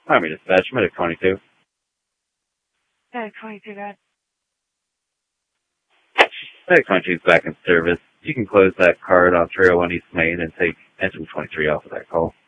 Army Dispatch, Medic 22. Medic 22, guys. Medic 22 is back in service. You can close that card on 301 East Main and take entry 23 off of that call.